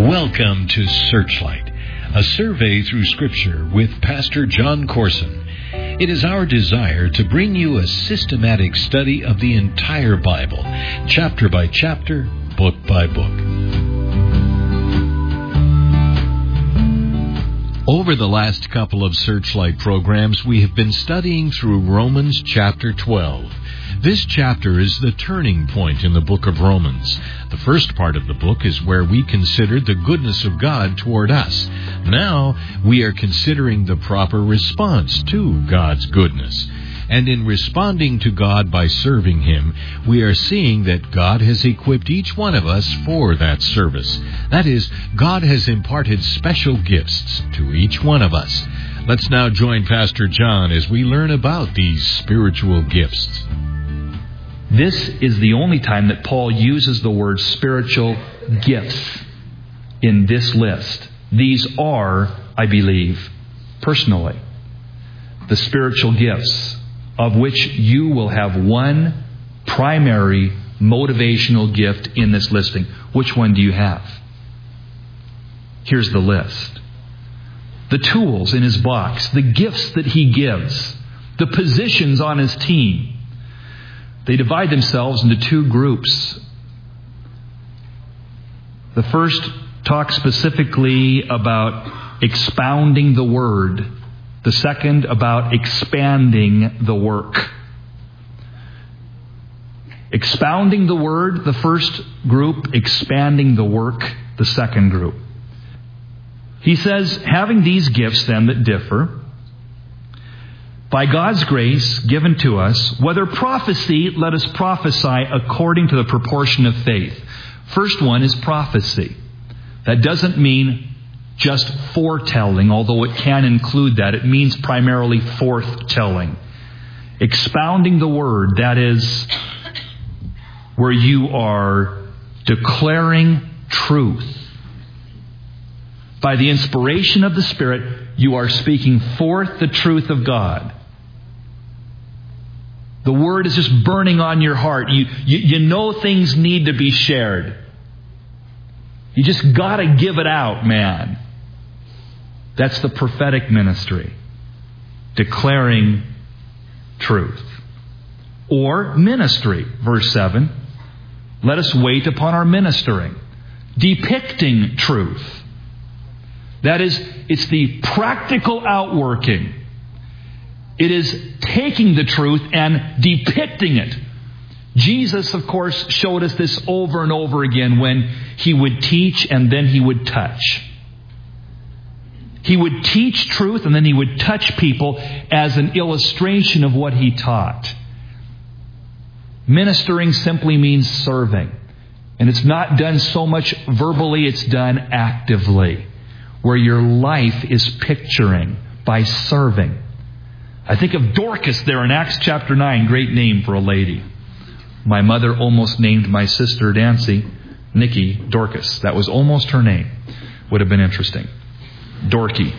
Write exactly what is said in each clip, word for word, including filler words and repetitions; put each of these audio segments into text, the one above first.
Welcome to Searchlight, a survey through Scripture with Pastor John Corson. It is our desire to bring you a systematic study of the entire Bible, chapter by chapter, book by book. Over the last couple of Searchlight programs, we have been studying through Romans chapter twelve. This chapter is the turning point in the book of Romans. The first part of the book is where we considered the goodness of God toward us. Now we are considering the proper response to God's goodness. And in responding to God by serving Him, we are seeing that God has equipped each one of us for that service. That is, God has imparted special gifts to each one of us. Let's now join Pastor John as we learn about these spiritual gifts. This is the only time that Paul uses the word spiritual gifts in this list. These are, I believe, personally, the spiritual gifts, of which you will have one primary motivational gift in this listing. Which one do you have? Here's the list. The tools in his box, the gifts that he gives, the positions on his team. They divide themselves into two groups. The first talks specifically about expounding the Word. The second about expanding the work. Expounding the Word, the first group. Expanding the work, the second group. He says, having these gifts then that differ, by God's grace given to us, whether prophecy, let us prophesy according to the proportion of faith. First one is prophecy. That doesn't mean just foretelling, although it can include that. It means primarily forthtelling. Expounding the Word, that is where you are declaring truth. By the inspiration of the Spirit, you are speaking forth the truth of God. The Word is just burning on your heart. You, you, you know things need to be shared. You just got to give it out, man. That's the prophetic ministry. Declaring truth. Or ministry, verse seven. Let us wait upon our ministering. Depicting truth. That is, it's the practical outworking. It is taking the truth and depicting it. Jesus, of course, showed us this over and over again when He would teach and then He would touch. He would teach truth and then He would touch people as an illustration of what He taught. Ministering simply means serving. And it's not done so much verbally, it's done actively. Where your life is picturing by serving. I think of Dorcas there in Acts chapter nine. Great name for a lady. My mother almost named my sister Nancy, Nikki, Dorcas. That was almost her name. Would have been interesting. Dorky.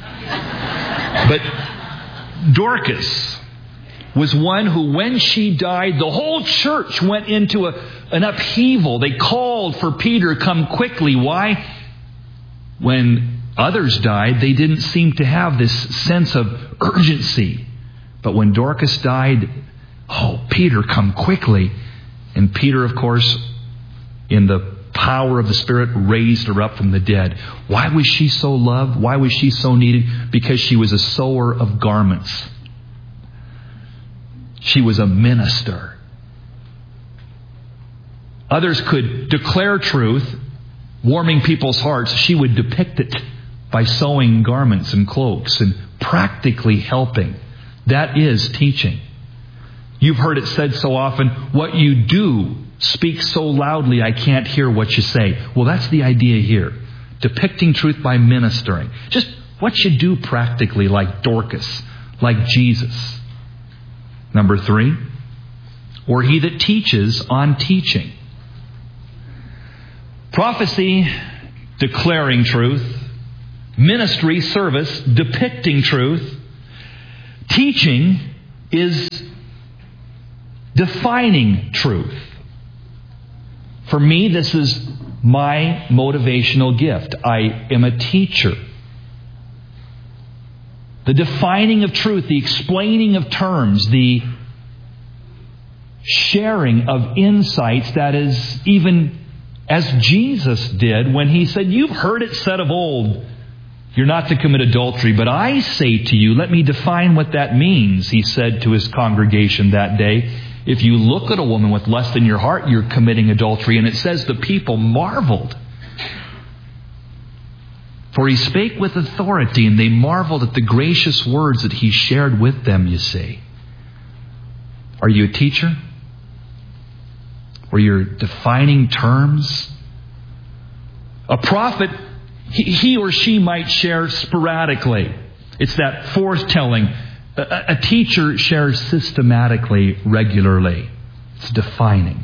But Dorcas was one who, when she died, the whole church went into a, an upheaval. They called for Peter, come quickly. Why? When others died, they didn't seem to have this sense of urgency. But when Dorcas died, oh, Peter, come quickly. And Peter, of course, in the power of the Spirit, raised her up from the dead. Why was she so loved? Why was she so needed? Because she was a sewer of garments. She was a minister. Others could declare truth, warming people's hearts. She would depict it by sewing garments and cloaks and practically helping. That is teaching. You've heard it said so often, what you do speaks so loudly I can't hear what you say. Well, that's the idea here. Depicting truth by ministering. Just what you do practically, like Dorcas, like Jesus. Number three, or he that teaches on teaching. Prophecy, declaring truth. Ministry, service, depicting truth. Teaching is defining truth. For me, this is my motivational gift. I am a teacher. The defining of truth, the explaining of terms, the sharing of insights, that is even as Jesus did when He said, you've heard it said of old, you're not to commit adultery, but I say to you, let me define what that means. He said to His congregation that day, if you look at a woman with lust in your heart, you're committing adultery. And it says the people marveled. For He spake with authority, and they marveled at the gracious words that He shared with them, you see. Are you a teacher? Where you're defining terms? A prophet, he, he or she might share sporadically. It's that foretelling. A, a teacher shares systematically, regularly. It's defining.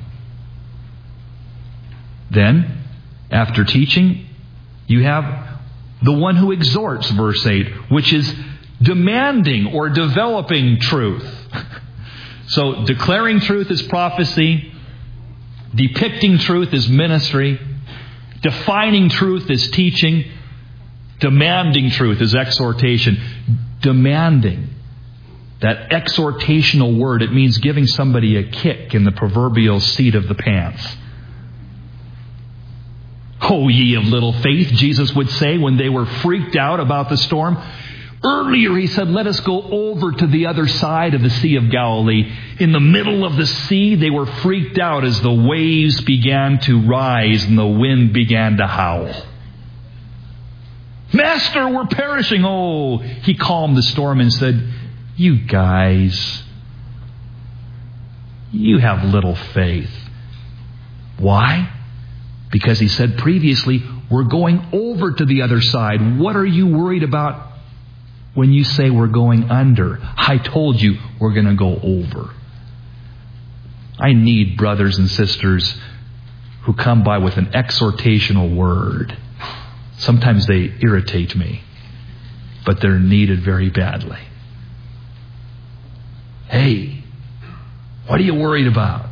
Then, after teaching, you have the one who exhorts, verse eight, which is demanding or developing truth. So, declaring truth is prophecy. Depicting truth is ministry. Defining truth is teaching. Demanding truth is exhortation. Demanding. That exhortational word, it means giving somebody a kick in the proverbial seat of the pants. O ye of little faith, Jesus would say when they were freaked out about the storm. Earlier He said, let us go over to the other side of the Sea of Galilee. In the middle of the sea, they were freaked out as the waves began to rise and the wind began to howl. Master, we're perishing. Oh, He calmed the storm and said, you guys, you have little faith. Why? Because He said previously, we're going over to the other side. What are you worried about when you say we're going under? I told you we're going to go over. I need brothers and sisters who come by with an exhortational word. Sometimes they irritate me, but they're needed very badly. Hey, what are you worried about?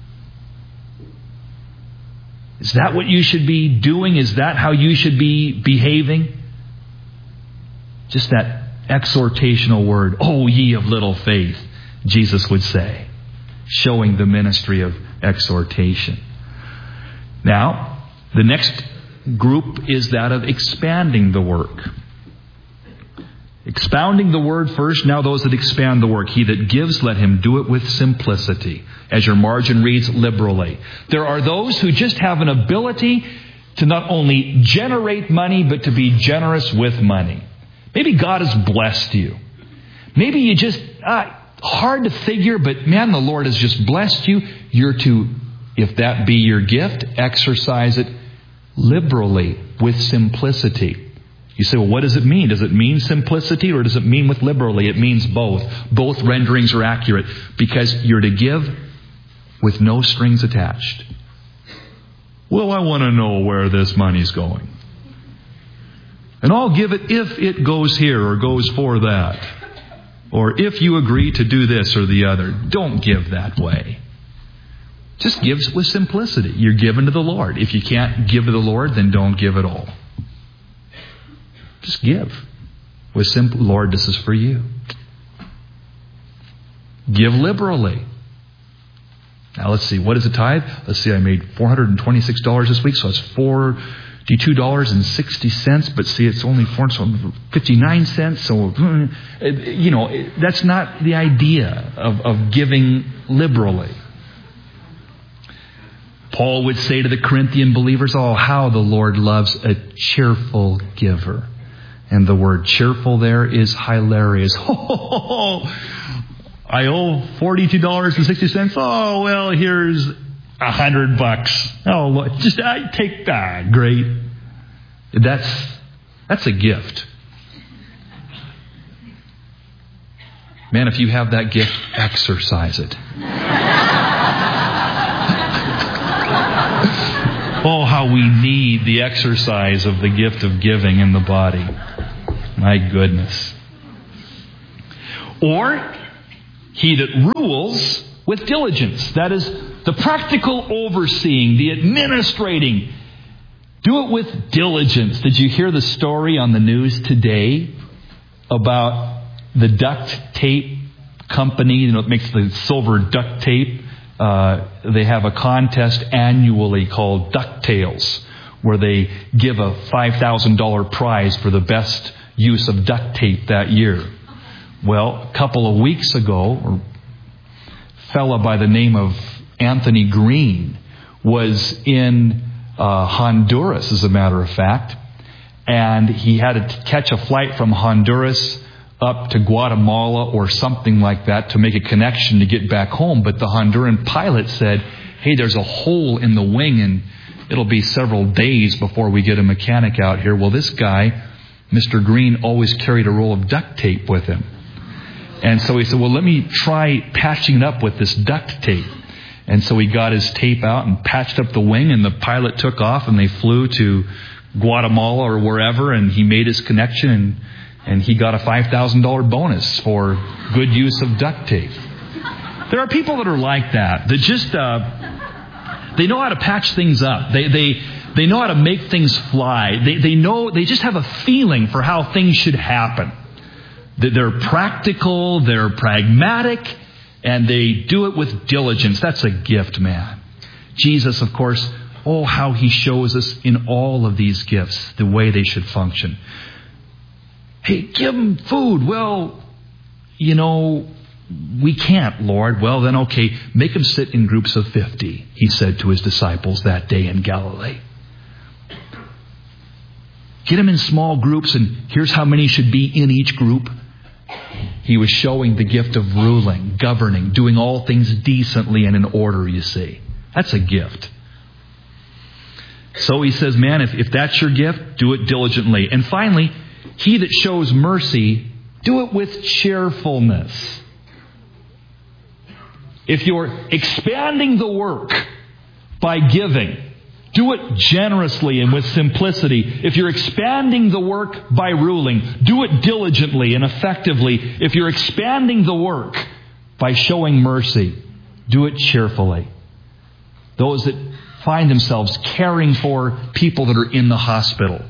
Is that what you should be doing? Is that how you should be behaving? Just that exhortational word, oh ye of little faith, Jesus would say, showing the ministry of exhortation. Now, the next group is that of expanding the work. Expounding the word first, now those that expand the work. He that gives, let him do it with simplicity. As your margin reads, liberally. There are those who just have an ability to not only generate money, but to be generous with money. Maybe God has blessed you. Maybe you just, uh, hard to figure, but man, the Lord has just blessed you. You're to, if that be your gift, exercise it liberally with simplicity. You say, well, what does it mean? Does it mean simplicity or does it mean with liberally? It means both. Both renderings are accurate because you're to give with no strings attached. Well, I want to know where this money's going. And I'll give it if it goes here or goes for that. Or if you agree to do this or the other. Don't give that way. Just give with simplicity. You're given to the Lord. If you can't give to the Lord, then don't give at all. Just give. With simple, Lord, this is for you. Give liberally. Now let's see, what is a tithe? Let's see, I made four hundred twenty-six dollars this week, so it's forty-two dollars and sixty cents. But see, it's only four hundred fifty-nine cents. So, you know, that's not the idea of, of giving liberally. Paul would say to the Corinthian believers, oh, how the Lord loves a cheerful giver. And the word cheerful there is hilarious. Oh, I owe forty-two dollars and sixty cents. Oh, well, here's a hundred bucks. Oh, look, just I take that. Great. That's, that's a gift. Man, if you have that gift, exercise it. Oh, how we need the exercise of the gift of giving in the body. My goodness. Or, he that rules with diligence. That is, the practical overseeing, the administrating, Do it with diligence. Did you hear the story on the news today about the duct tape company, you know, that makes the silver duct tape? Uh, they have a contest annually called DuckTales, where they give a five thousand dollars prize for the best use of duct tape that year. Well, a couple of weeks ago, a fella by the name of Anthony Green was in uh, Honduras, as a matter of fact, and he had to catch a flight from Honduras up to Guatemala or something like that to make a connection to get back home. But the Honduran pilot said, hey, there's a hole in the wing and it'll be several days before we get a mechanic out here. Well, this guy, Mister Green, always carried a roll of duct tape with him. And so he said, well, let me try patching it up with this duct tape. And so he got his tape out and patched up the wing, and the pilot took off and they flew to Guatemala or wherever, and he made his connection, and, and he got a five thousand dollars bonus for good use of duct tape. There are people that are like that, that just, uh, they know how to patch things up. They, they, they know how to make things fly. They, they know, they just have a feeling for how things should happen. They're practical, they're pragmatic, and they do it with diligence. That's a gift, man. Jesus, of course, oh, how He shows us in all of these gifts the way they should function. Hey, give them food. Well, you know, we can't, Lord. Well, then, okay, make them sit in groups of fifty, He said to His disciples that day in Galilee. Get them in small groups, and here's how many should be in each group. He was showing the gift of ruling, governing, doing all things decently and in order, you see. That's a gift. So He says, man, if, if that's your gift, do it diligently. And finally, he that shows mercy, do it with cheerfulness. If you're expanding the work by giving, do it generously and with simplicity. If you're expanding the work by ruling, do it diligently and effectively. If you're expanding the work by showing mercy, do it cheerfully. Those that find themselves caring for people that are in the hospital,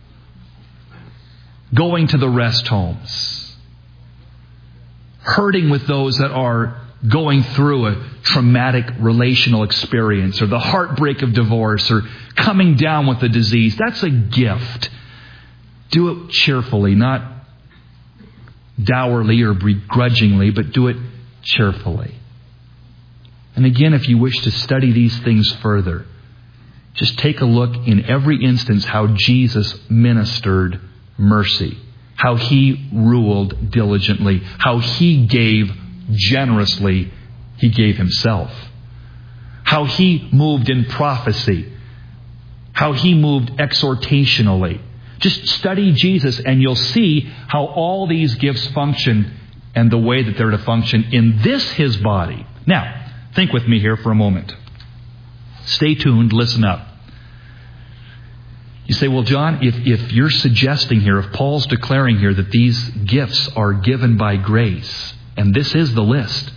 going to the rest homes, hurting with those that are going through a traumatic relational experience, or the heartbreak of divorce, or coming down with a disease. That's a gift. Do it cheerfully, not dourly or begrudgingly, but do it cheerfully. And again, if you wish to study these things further, just take a look in every instance how Jesus ministered mercy, how He ruled diligently, how He gave generously. He gave Himself. How He moved in prophecy. How He moved exhortationally. Just study Jesus and you'll see how all these gifts function and the way that they're to function in this His body. Now, think with me here for a moment. Stay tuned, listen up. You say, well, John, if, if you're suggesting here, if Paul's declaring here that these gifts are given by grace, and this is the list.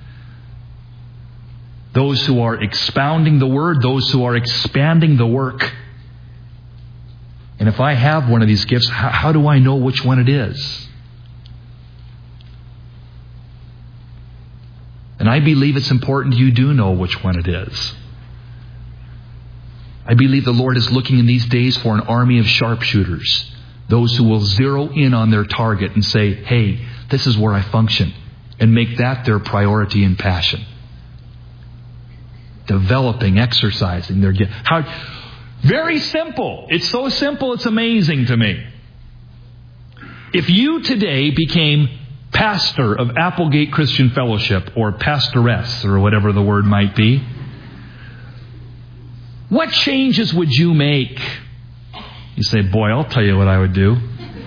Those who are expounding the word, those who are expanding the work. And if I have one of these gifts, how, how do I know which one it is? And I believe it's important you do know which one it is. I believe the Lord is looking in these days for an army of sharpshooters. Those who will zero in on their target and say, hey, this is where I function. And make that their priority and passion. Developing, exercising their gift. How? Very simple. It's so simple, it's amazing to me. If you today became pastor of Applegate Christian Fellowship, or pastoress, or whatever the word might be, what changes would you make? You say, boy, I'll tell you what I would do.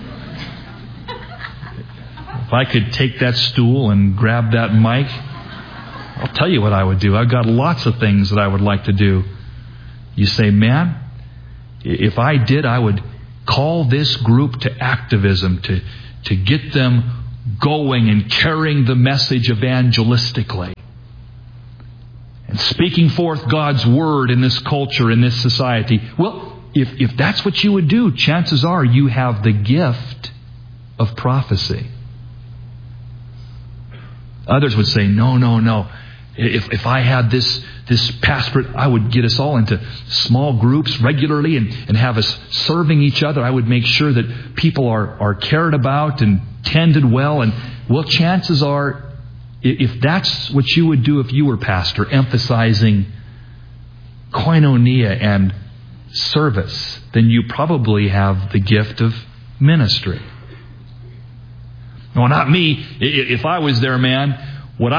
If I could take that stool and grab that mic, I'll tell you what I would do. I've got lots of things that I would like to do. You say, man, if I did, I would call this group to activism, to, to get them going and carrying the message evangelistically. And speaking forth God's Word in this culture, in this society. Well, if, if that's what you would do, chances are you have the gift of prophecy. Others would say, no, no, no. If if I had this this pastorate, I would get us all into small groups regularly and, and have us serving each other. I would make sure that people are, are cared about and tended well. And well, chances are, if that's what you would do if you were pastor, emphasizing koinonia and service, then you probably have the gift of ministry. No, not me. If I was there, man,